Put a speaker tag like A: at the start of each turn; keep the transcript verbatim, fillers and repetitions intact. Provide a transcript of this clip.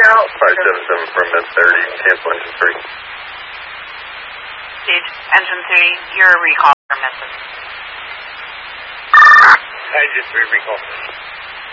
A: out.
B: five seven seven from mid thirty, cancel engine three.
C: Stage engine three, your recall for message.
B: Engine three, recall.